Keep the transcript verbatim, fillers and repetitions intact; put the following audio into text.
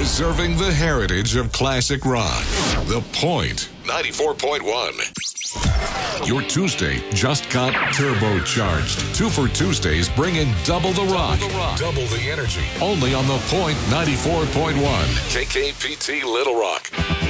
preserving the heritage of classic rock. The Point, ninety-four point one. Your Tuesday just got turbocharged. Two for Tuesdays bringing double the rock, double the, rock. Double the energy. Only on The Point, ninety-four point one. K K P T Little Rock.